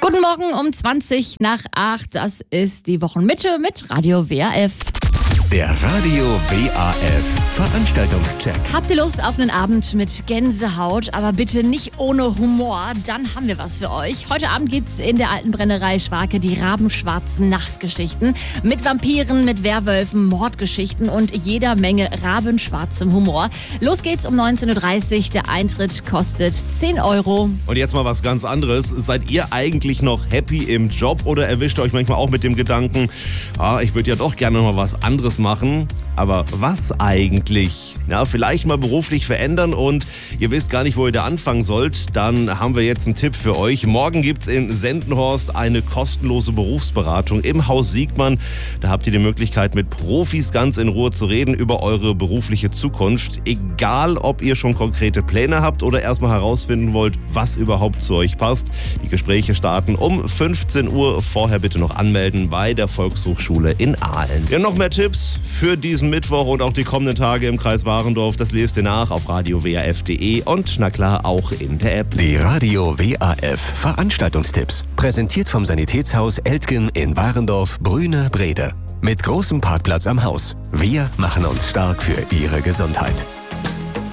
Guten Morgen um 20 nach 8. Das ist die Wochenmitte mit Radio WAF. Der Radio WAF Veranstaltungscheck. Habt ihr Lust auf einen Abend mit Gänsehaut, aber bitte nicht ohne Humor? Dann haben wir was für euch. Heute Abend gibt's in der alten Brennerei Schwake die rabenschwarzen Nachtgeschichten. Mit Vampiren, mit Werwölfen, Mordgeschichten und jeder Menge rabenschwarzem Humor. Los geht's um 19.30 Uhr. Der Eintritt kostet 10 Euro. Und jetzt mal was ganz anderes. Seid ihr eigentlich noch happy im Job oder erwischt ihr euch manchmal auch mit dem Gedanken, ich würde ja doch gerne noch mal was anderes machen? Aber was eigentlich? Ja, vielleicht mal beruflich verändern und ihr wisst gar nicht, wo ihr da anfangen sollt. Dann haben wir jetzt einen Tipp für euch. Morgen gibt's in Sendenhorst eine kostenlose Berufsberatung im Haus Siegmann. Da habt ihr die Möglichkeit, mit Profis ganz in Ruhe zu reden über eure berufliche Zukunft. Egal, ob ihr schon konkrete Pläne habt oder erstmal herausfinden wollt, was überhaupt zu euch passt. Die Gespräche starten um 15 Uhr. Vorher bitte noch anmelden bei der Volkshochschule in Aalen. Ja, noch mehr Tipps für diesen Mittwoch und auch die kommenden Tage im Kreis Warendorf. Das lest ihr nach auf radiowaf.de und na klar auch in der App. Die Radio WAF Veranstaltungstipps. Präsentiert vom Sanitätshaus Eltgen in Warendorf, Brüne, Brede. Mit großem Parkplatz am Haus. Wir machen uns stark für Ihre Gesundheit.